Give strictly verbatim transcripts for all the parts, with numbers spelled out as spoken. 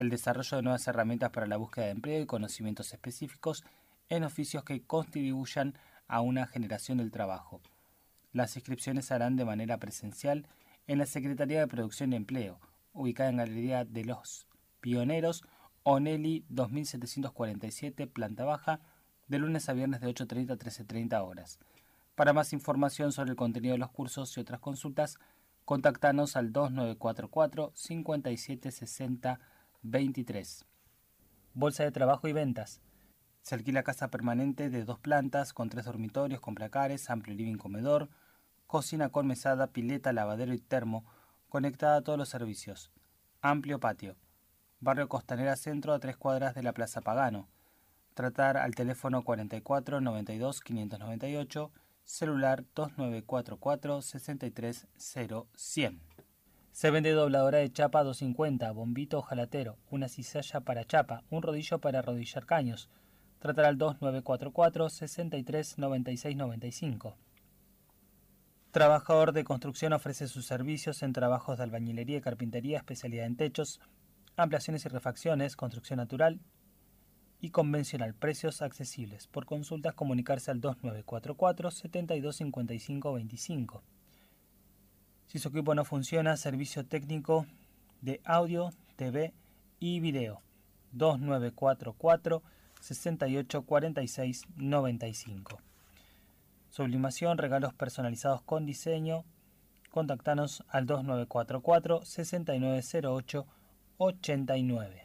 el desarrollo de nuevas herramientas para la búsqueda de empleo y conocimientos específicos en oficios que contribuyan a una generación del trabajo. Las inscripciones se harán de manera presencial en la Secretaría de Producción y Empleo, ubicada en Galería de los Pioneros, Onelli dos mil setecientos cuarenta y siete, planta baja, de lunes a viernes de ocho treinta a trece treinta horas. Para más información sobre el contenido de los cursos y otras consultas, contactanos al dos nueve cuatro cuatro, cinco siete seis cero, veintitrés. Bolsa de trabajo y ventas. Se alquila casa permanente de dos plantas con tres dormitorios con placares, amplio living comedor, cocina con mesada, pileta, lavadero y termo, conectada a todos los servicios. Amplio patio. Barrio Costanera Centro, a tres cuadras de la Plaza Pagano. Tratar al teléfono cuarenta y cuatro noventa y dos quinientos noventa y ocho, celular dos nueve cuatro cuatro, sesenta y tres cero cien. Se vende dobladora de chapa doscientos cincuenta, bombito ojalatero, una cizalla para chapa, un rodillo para arrodillar caños. Tratar al dos nueve cuatro cuatro, sesenta y tres noventa y seis noventa y cinco. Trabajador de construcción ofrece sus servicios en trabajos de albañilería y carpintería, especialidad en techos, ampliaciones y refacciones, construcción natural y convencional, precios accesibles. Por consultas, comunicarse al dos nueve cuatro cuatro, setenta y dos cincuenta y cinco veinticinco. Si su equipo no funciona, servicio técnico de audio, T V y video. dos nueve cuatro cuatro, sesenta y ocho cuarenta y seis noventa y cinco. Sublimación, regalos personalizados con diseño. Contactanos al dos nueve cuatro cuatro, sesenta y nueve cero ocho ochenta y nueve.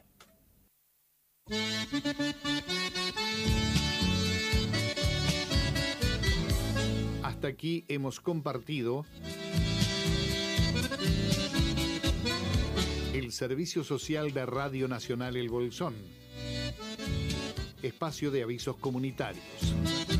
Hasta aquí hemos compartido el servicio social de Radio Nacional El Bolsón, espacio de avisos comunitarios.